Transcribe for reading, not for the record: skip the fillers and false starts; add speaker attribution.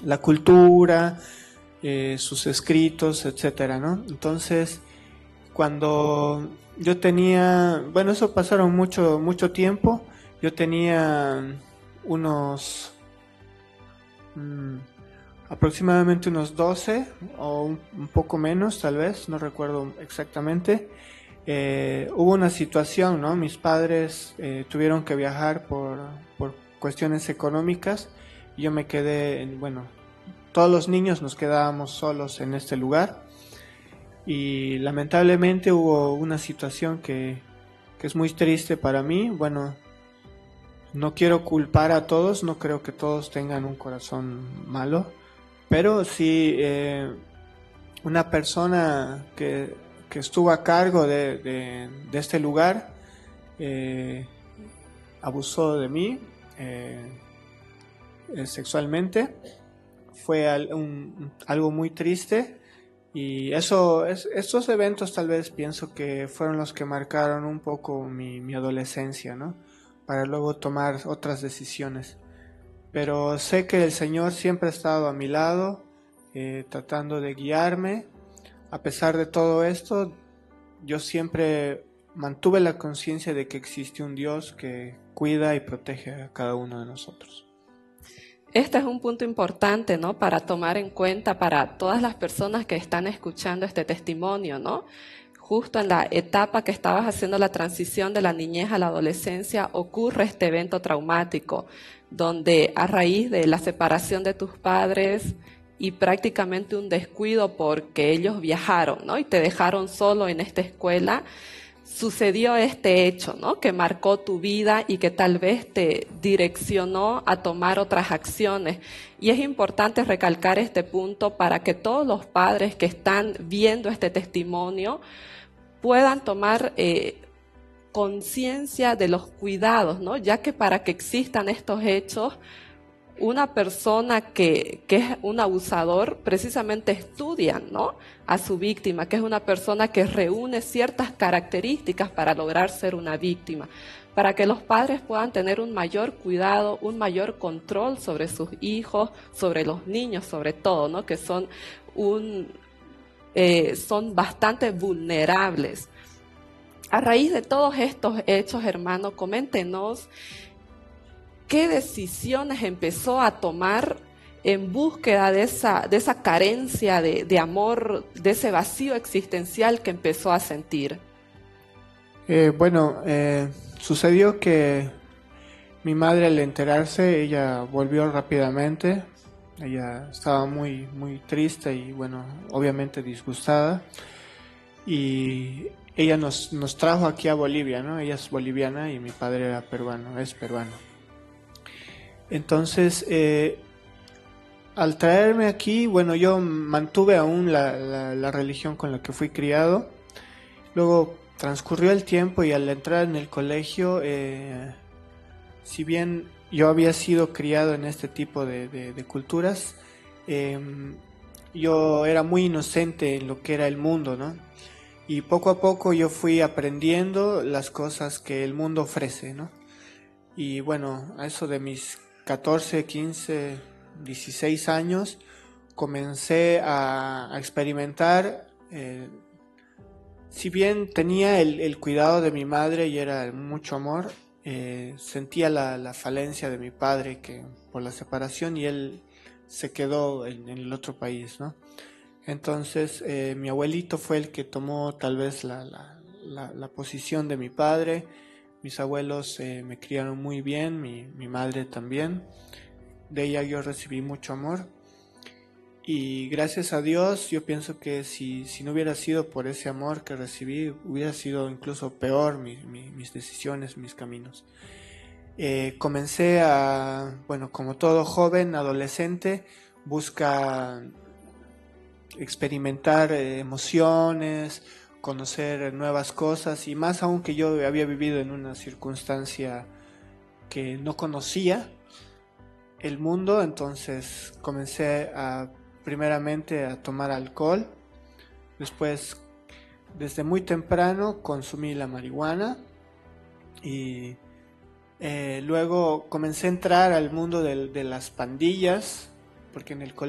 Speaker 1: la cultura, sus escritos, etcétera, ¿no? Entonces, cuando yo tenía, bueno, eso pasaron mucho tiempo. Yo tenía unos mm, aproximadamente unos 12 o un poco menos, tal vez, no recuerdo exactamente. Hubo una situación, ¿no? Mis padres tuvieron que viajar por cuestiones económicas y yo me quedé, bueno, todos los niños nos quedábamos solos en este lugar y lamentablemente hubo una situación que es muy triste para mí. Bueno, no quiero culpar a todos, no creo que todos tengan un corazón malo, pero sí una persona que estuvo a cargo de este lugar eh, abusó de mí sexualmente. Fue algo muy triste y estos eventos tal vez pienso que fueron los que marcaron un poco mi adolescencia, ¿no? Para luego tomar otras decisiones. Pero sé que el Señor siempre ha estado a mi lado, tratando de guiarme. A pesar de todo esto, yo siempre mantuve la conciencia de que existe un Dios que cuida y protege a cada uno de nosotros.
Speaker 2: Este es un punto importante, ¿no? Para tomar en cuenta para todas las personas que están escuchando este testimonio, ¿no? Justo en la etapa que estabas haciendo la transición de la niñez a la adolescencia ocurre este evento traumático, donde a raíz de la separación de tus padres y prácticamente un descuido porque ellos viajaron, ¿no? Y te dejaron solo en esta escuela, sucedió este hecho, ¿no? Que marcó tu vida y que tal vez te direccionó a tomar otras acciones. Y es importante recalcar este punto para que todos los padres que están viendo este testimonio puedan tomar conciencia de los cuidados, ¿no? Ya que para que existan estos hechos, una persona que es un abusador precisamente estudia, ¿no? A su víctima, que es una persona que reúne ciertas características para lograr ser una víctima, para que los padres puedan tener un mayor cuidado, un mayor control sobre sus hijos, sobre los niños sobre todo, ¿no? Que son son bastante vulnerables. A raíz de todos estos hechos, hermano, coméntenos qué decisiones empezó a tomar en búsqueda de esa carencia de amor, de ese vacío existencial que empezó a sentir.
Speaker 1: Bueno, sucedió que mi madre al enterarse, ella volvió rápidamente. Ella estaba muy triste y bueno, obviamente disgustada. Y ella nos trajo aquí a Bolivia, ¿no? Ella es boliviana y mi padre era peruano, es peruano. Entonces, al traerme aquí, bueno, yo mantuve aún la religión con la que fui criado. Luego transcurrió el tiempo y al entrar en el colegio, si bien yo había sido criado en este tipo de culturas, eh, yo era muy inocente en lo que era el mundo, ¿no? Y poco a poco yo fui aprendiendo las cosas que el mundo ofrece, ¿no? Y bueno, a eso de mis 14, 15, 16 años, comencé a experimentar, si bien tenía el cuidado de mi madre y era mucho amor, sentía la falencia de mi padre que por la separación y él se quedó en el otro país, ¿no? Entonces mi abuelito fue el que tomó tal vez la posición de mi padre. Mis abuelos me criaron muy bien, mi madre también. De ella yo recibí mucho amor. Y gracias a Dios yo pienso que si no hubiera sido por ese amor que recibí, hubiera sido incluso peor mis decisiones, mis caminos. Comencé a, bueno, como todo joven, adolescente, busca experimentar emociones, conocer nuevas cosas y más aún que yo había vivido en una circunstancia que no conocía el mundo, entonces comencé primeramente a tomar alcohol, después desde muy temprano consumí la marihuana y luego comencé a entrar al mundo de las pandillas. porque en el